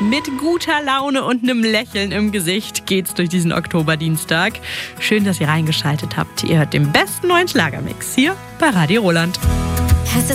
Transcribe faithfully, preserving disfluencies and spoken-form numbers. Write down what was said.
Mit guter Laune und einem Lächeln im Gesicht geht's durch diesen Oktoberdienstag. Schön, dass ihr reingeschaltet habt. Ihr hört den besten neuen Schlagermix hier bei Radio Roland.